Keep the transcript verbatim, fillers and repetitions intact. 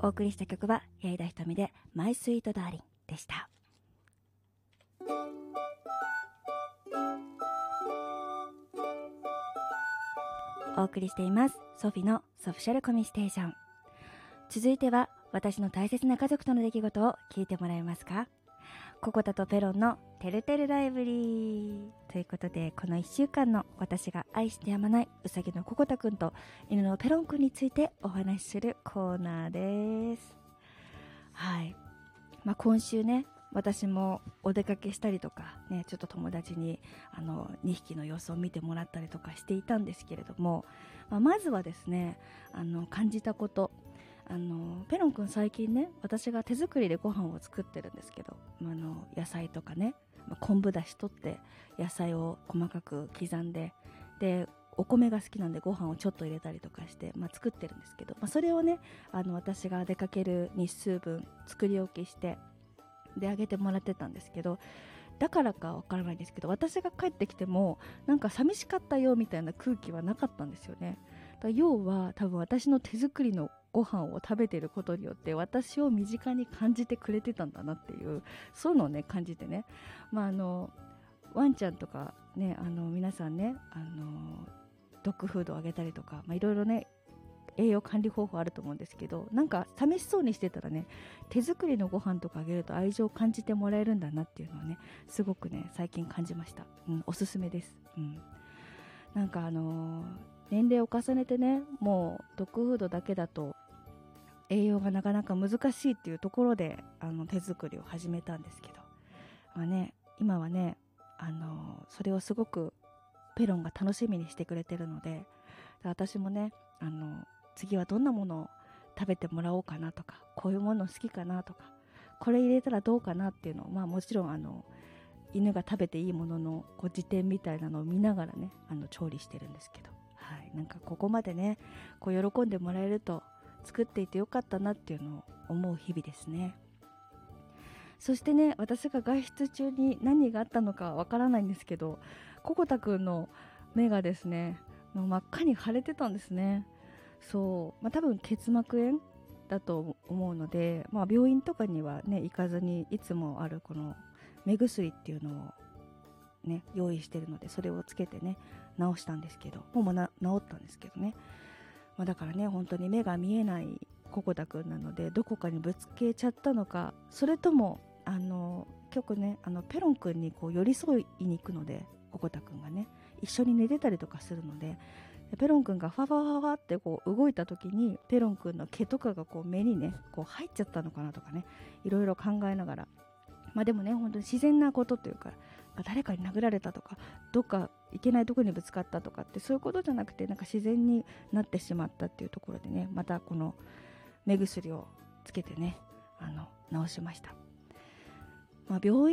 お送りした曲は矢井田ひとみでマイスイートダーリンでした。お送りしていますソフィのソフィシャルコミステーション。続いては私の大切な家族との出来事を聞いてもらえますか。ココタとペロンのてるてるライブリーということで、このいっしゅうかんの私が愛してやまないうさぎのココタくんと犬のペロンくんについてお話しするコーナーです。はい、まあ、今週ね私もお出かけしたりとかね、ちょっと友達にあのにひきの様子を見てもらったりとかしていたんですけれども、まあ、まずはですねあの感じたこと、あのペロンくん最近ね私が手作りでご飯を作ってるんですけど、あの野菜とかね、まあ、昆布だし取って野菜を細かく刻んで、でお米が好きなんでご飯をちょっと入れたりとかして、まあ、作ってるんですけど、まあ、それをねあの私が出かける日数分作り置きしてであげてもらってたんですけど、だからかわからないんですけど私が帰ってきてもなんか寂しかったよみたいな空気はなかったんですよね。だから要は多分私の手作りのご飯を食べてることによって私を身近に感じてくれてたんだなっていう、そういうのをね感じてね、まああのワンちゃんとかね、あの皆さんねあのドッグフードをあげたりとか、まあ、いろいろね栄養管理方法あると思うんですけど、なんか寂しそうにしてたらね手作りのご飯とかあげると愛情を感じてもらえるんだなっていうのはねすごくね最近感じました、うん、おすすめです、うん、なんかあのー、年齢を重ねてねもうドッグフードだけだと栄養がなかなか難しいっていうところであの手作りを始めたんですけど、まあね、今はねあのー、それをすごくペロンが楽しみにしてくれてるので、私もねあの次はどんなものを食べてもらおうかなとか、こういうもの好きかなとか、これ入れたらどうかなっていうのを、まあ、もちろんあの犬が食べていいもののこう辞典みたいなのを見ながらねあの調理してるんですけど、はい、なんかここまでねこう喜んでもらえると作っていてよかったなっていうのを思う日々ですね。そしてね私が外出中に何があったのかわからないんですけど、ココタくんの目がですねもう真っ赤に腫れてたんですね。そう、まあ、多分結膜炎だと思うので、まあ、病院とかにはね行かずにいつもあるこの目薬っていうのをね用意してるので、それをつけてね治したんですけど、もうな治ったんですけどね、まあ、だからね本当に目が見えないココタくんなので、どこかにぶつけちゃったのか、それともあの結構ねあのペロンくんにこう寄り添いに行くので、ココタくんがね一緒に寝てたりとかするので、ペロンくんがファファファファってこう動いた時にペロンくんの毛とかがこう目にねこう入っちゃったのかなとかね、いろいろ考えながら、まあでもね本当に自然なことというか、誰かに殴られたとかどっかいけないところにぶつかったとかってそういうことじゃなくて、なんか自然になってしまったっていうところでね、またこの目薬をつけてねあの治しました。まあ、病院